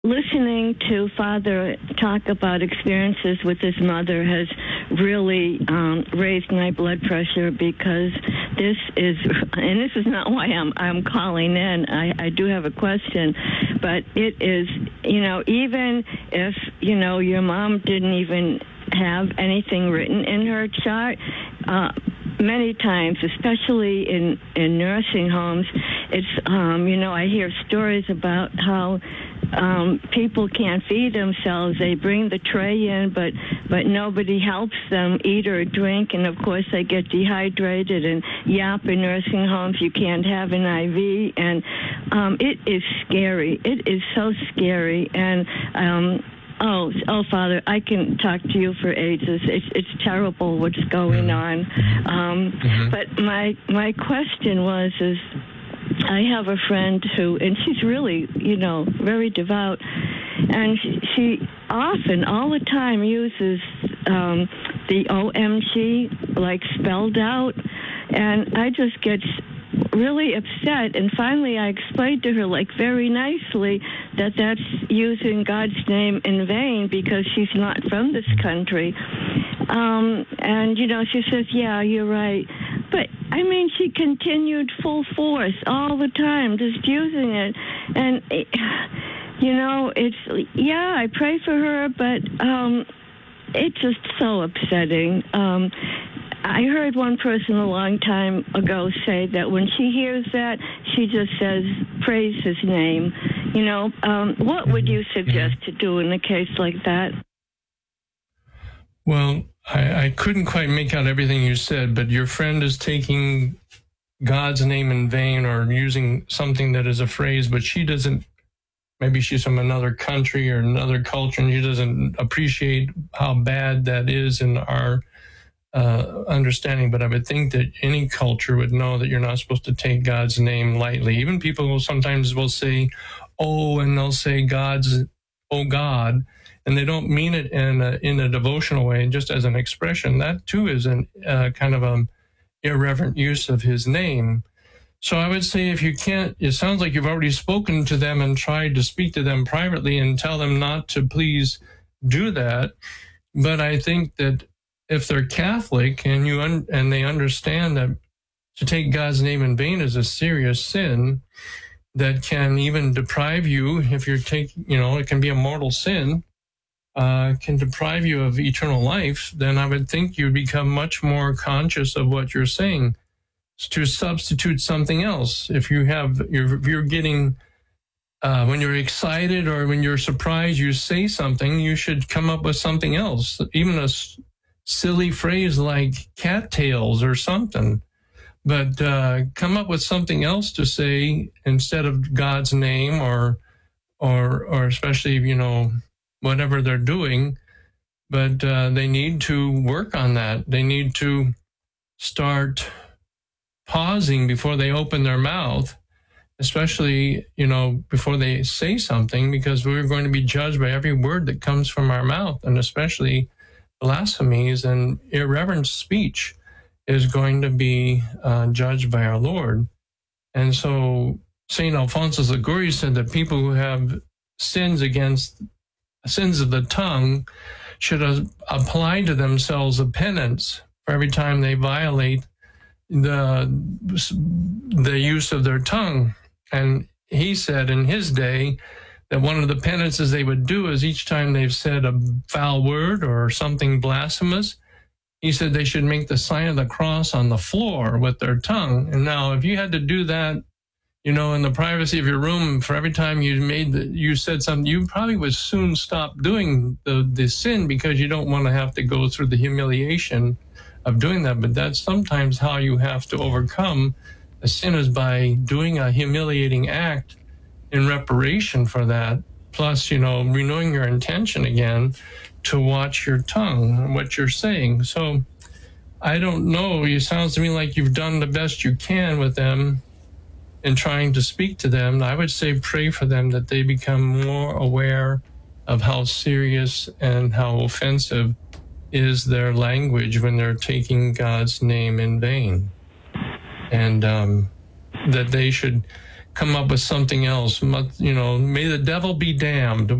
listening to Father talk about experiences with his mother has really raised my blood pressure, because this is not why I'm calling in. I do have a question, but it is, even if, your mom didn't even have anything written in her chart, many times, especially in nursing homes, it's, I hear stories about how people can't feed themselves. They bring the tray in, but nobody helps them eat or drink, and of course they get dehydrated. And in nursing homes, you can't have an IV, and it is scary. It is so scary, and Oh, Father, I can talk to you for ages. It's terrible what's going on. But my question is, I have a friend and she's really, very devout, and she often, all the time, uses the OMG, like, spelled out, and I just get really upset. And finally I explained to her, like, very nicely, that that's using God's name in vain, because she's not from this country. And she says, yeah, you're right. But she continued full force all the time, just using it. And I pray for her, but it's just so upsetting. I heard one person a long time ago say that when she hears that, she just says, praise his name. What would you suggest to do in a case like that? Well, I couldn't quite make out everything you said, but your friend is taking God's name in vain, or using something that is a phrase, but she doesn't, maybe she's from another country or another culture, and she doesn't appreciate how bad that is in our understanding. But I would think that any culture would know that you're not supposed to take God's name lightly. Even people sometimes will say, oh, and they'll say oh God, and they don't mean it in a devotional way, just as an expression. That too is an kind of an irreverent use of his name. So I would say, if you can't, it sounds like you've already spoken to them and tried to speak to them privately and tell them not to please do that. But I think that if they're Catholic and and they understand that to take God's name in vain is a serious sin that can even deprive you, if you're taking, it can be a mortal sin, can deprive you of eternal life, then I would think you'd become much more conscious of what you're saying, to substitute something else. If you're getting, when you're excited or when you're surprised, you say something, you should come up with something else, even a silly phrase like cattails or something. But come up with something else to say instead of God's name, or especially, whatever they're doing. But they need to work on that. They need to start pausing before they open their mouth, especially, before they say something, because we're going to be judged by every word that comes from our mouth, and especially blasphemies and irreverent speech is going to be judged by our Lord. And so St. Alphonsus Liguori said that people who have sins of the tongue should apply to themselves a penance for every time they violate the use of their tongue. And he said in his day that one of the penances they would do is, each time they've said a foul word or something blasphemous, he said they should make the sign of the cross on the floor with their tongue. And now, if you had to do that, in the privacy of your room, for every time you said something, you probably would soon stop doing the sin, because you don't want to have to go through the humiliation of doing that. But that's sometimes how you have to overcome a sin, is by doing a humiliating act in reparation for that. Plus, renewing your intention again to watch your tongue and what you're saying. So I don't know. It sounds to me like you've done the best you can with them in trying to speak to them. I would say pray for them that they become more aware of how serious and how offensive is their language when they're taking God's name in vain. And that they should come up with something else. You know, may the devil be damned.